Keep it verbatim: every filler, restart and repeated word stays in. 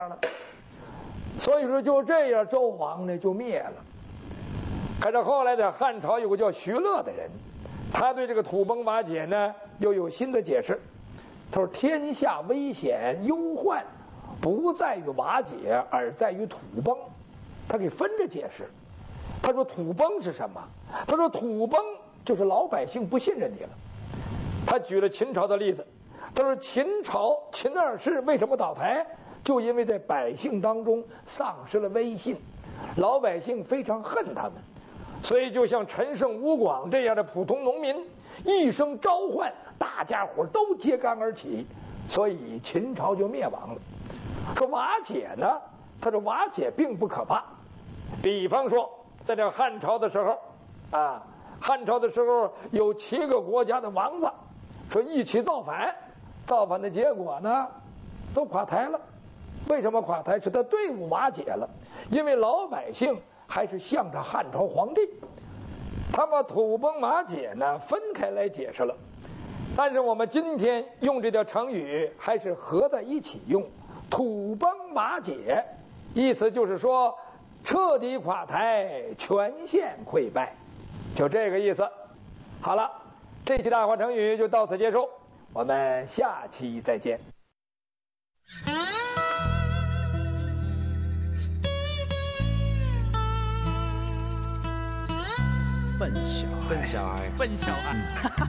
了。所以说就这样，周王呢就灭了。可是后来的汉朝有个叫徐乐的人，他对这个土崩瓦解呢又有新的解释。他说：“天下危险忧患，不在于瓦解，而在于土崩。”他给分着解释。他说：“土崩是什么？”他说：“土崩就是老百姓不信任你了。”他举了秦朝的例子。他说：“秦朝秦二世为什么倒台？就因为在百姓当中丧失了威信，老百姓非常恨他们，所以就像陈胜、吴广这样的普通农民，一声召唤，大家伙都揭竿而起，所以秦朝就灭亡了。”说瓦解呢？他说瓦解并不可怕。比方说，在这汉朝的时候，啊，汉朝的时候有七个国家的王子，说一起造反，造反的结果呢，都垮台了。为什么垮台？是他队伍瓦解了，因为老百姓还是向着汉朝皇帝。他把土崩瓦解呢分开来解释了，但是我们今天用这条成语还是合在一起用。土崩瓦解，意思就是说彻底垮台，全线溃败，就这个意思。好了，这期大话成语就到此结束，我们下期再见。 笨小孩， 笨小孩，笨小孩。